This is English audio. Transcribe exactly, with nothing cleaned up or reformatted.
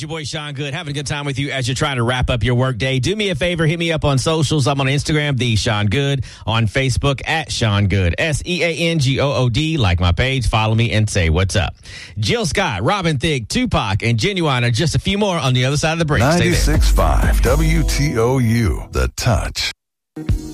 your boy Sean Good, having a good time with you as you're trying to wrap up your workday. Do me a favor, hit me up on socials. I'm on Instagram, the Sean Good, on Facebook at Sean Good, S E A N G O O D. Like my page, follow me and say what's up. Jill Scott, Robin Thicke, Tupac, and Genuine are just a few more on the other side of the break. ninety-six point five W T O U, The Touch.